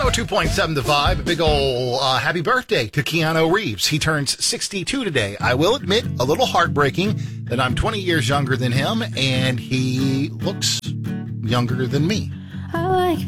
102.7 The Vibe. A big ol' happy birthday to Keanu Reeves. He turns 62 today. I will admit, a little heartbreaking that I'm 20 years younger than him, and he looks younger than me. I like